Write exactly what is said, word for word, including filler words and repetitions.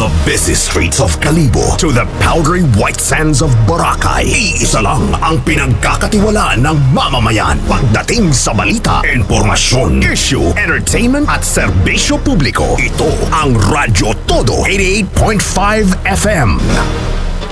the busy streets of Kalibo to the powdery white sands of Boracay, iisa lang ang pinagkakatiwalaan ng mamamayan pagdating sa balita, impormasyon, issue, entertainment at serbisyo publiko. Ito ang Radyo Todo eighty-eight point five F M.